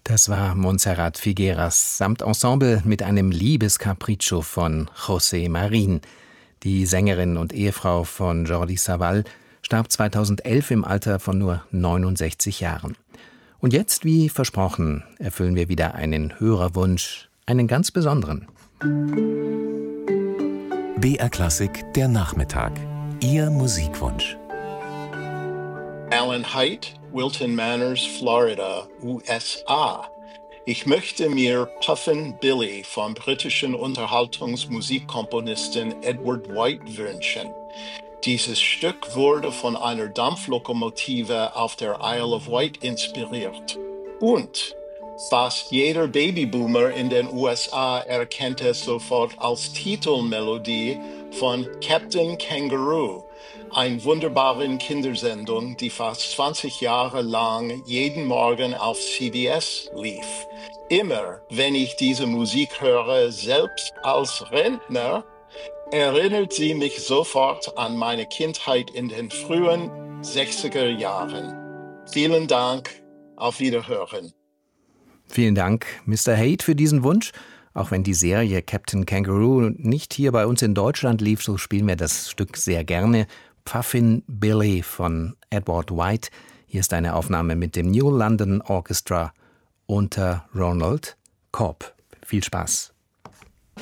Das war Montserrat Figueras samt Ensemble mit einem Liebescapriccio von José Marín. Die Sängerin und Ehefrau von Jordi Savall starb 2011 im Alter von nur 69 Jahren. Und jetzt, wie versprochen, erfüllen wir wieder einen Hörerwunsch, einen ganz besonderen. BR Klassik, der Nachmittag. Ihr Musikwunsch. Alan Haight, Wilton Manors, Florida, USA. Ich möchte mir Puffin Billy vom britischen Unterhaltungsmusikkomponisten Edward White wünschen. Dieses Stück wurde von einer Dampflokomotive auf der Isle of Wight inspiriert. Und fast jeder Babyboomer in den USA erkennt es sofort als Titelmelodie von Captain Kangaroo, eine wunderbare Kindersendung, die fast 20 Jahre lang jeden Morgen auf CBS lief. Immer, wenn ich diese Musik höre, selbst als Rentner, erinnert sie mich sofort an meine Kindheit in den frühen 60er Jahren. Vielen Dank, auf Wiederhören. Vielen Dank, Mr. Haight, für diesen Wunsch. Auch wenn die Serie Captain Kangaroo nicht hier bei uns in Deutschland lief, so spielen wir das Stück sehr gerne. Puffin Billy von Edward White. Hier ist eine Aufnahme mit dem New London Orchestra unter Ronald Cobb. Viel Spaß.